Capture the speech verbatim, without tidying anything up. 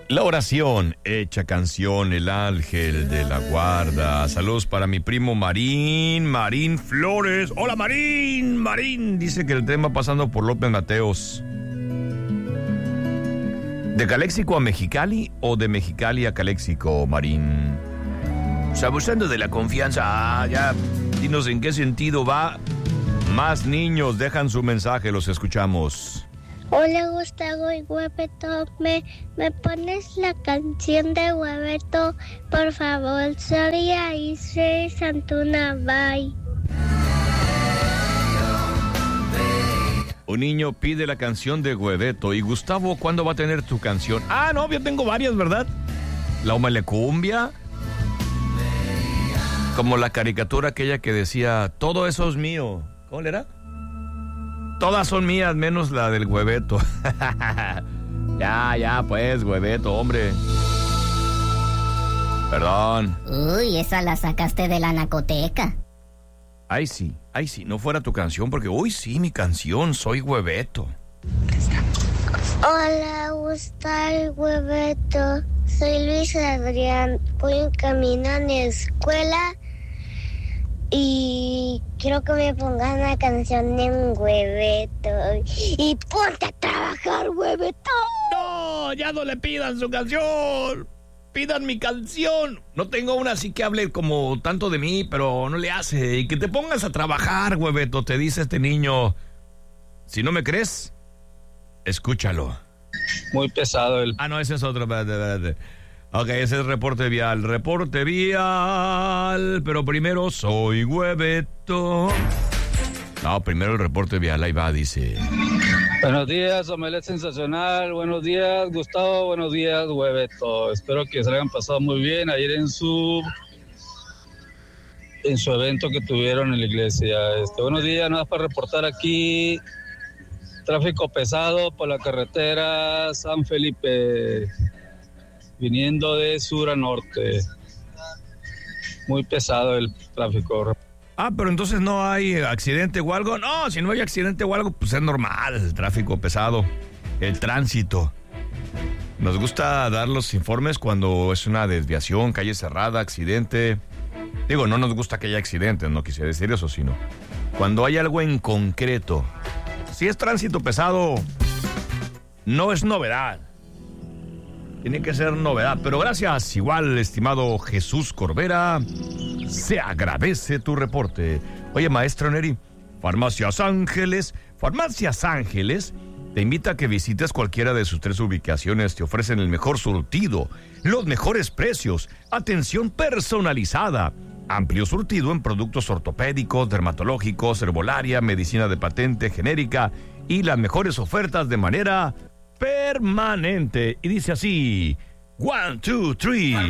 La oración hecha canción, el ángel de la guarda. Saludos para mi primo Marín, Marín Flores. Hola Marín, Marín. Dice que el tren va pasando por López Mateos. ¿De Caléxico a Mexicali o de Mexicali a Caléxico, Marín? Pues abusando de la confianza. Ah, ya, dinos en qué sentido va. Más niños dejan su mensaje, los escuchamos. Hola Gustavo y Hueveto, ¿me, ¿me pones la canción de Hueveto? Por favor, soy Aisre Santuna, bye. Un niño pide la canción de Hueveto. ¿Y Gustavo, cuándo va a tener tu canción? Ah, no, yo tengo varias, ¿verdad? La Humalecumbia. Como la caricatura aquella que decía, todo eso es mío. ¿Cómo le era? Todas son mías, menos la del Hueveto. Ya, ya, pues, Hueveto, hombre. Perdón. Uy, esa la sacaste de la nacoteca. Ay, sí, ay, sí, no fuera tu canción, porque hoy sí, mi canción, soy Hueveto. Hola Gustavo y Hueveto, soy Luis Adrián, voy en camino a la escuela y quiero que me pongan la canción en Hueveto. Y ponte a trabajar, Hueveto. No, ya no le pidan su canción. Pidan mi canción. No tengo una así que hable como tanto de mí, pero no le hace. Y que te pongas a trabajar, Hueveto, te dice este niño. Si no me crees, escúchalo. Muy pesado el... Ah, no, ese es otro. Espérate, espérate. Ok, ese es reporte vial. Reporte vial. Pero primero soy Hueveto. No, primero el reporte vial. Ahí va, dice. Buenos días, Omelet Sensacional. Buenos días, Gustavo. Buenos días, Hueveto. Espero que se hayan pasado muy bien ayer en su en su evento que tuvieron en la iglesia. Este, buenos días, nada más para reportar aquí. Tráfico pesado por la carretera San Felipe, viniendo de sur a norte. Muy pesado el tráfico. Ah, pero entonces no hay accidente o algo. No, si no hay accidente o algo, pues es normal. El tráfico pesado, el tránsito. Nos gusta dar los informes cuando es una desviación, calle cerrada, accidente. Digo, no nos gusta que haya accidentes, no quisiera decir eso, sino cuando hay algo en concreto. Si es tránsito pesado, no es novedad. Tiene que ser novedad. Pero gracias, igual, estimado Jesús Corbera. Se agradece tu reporte. Oye, maestro Neri, Farmacias Ángeles, Farmacias Ángeles te invita a que visites cualquiera de sus tres ubicaciones. Te ofrecen el mejor surtido, los mejores precios, atención personalizada, amplio surtido en productos ortopédicos, dermatológicos, herbolaria, medicina de patente, genérica y las mejores ofertas de manera permanente. Y dice así, one, two, three.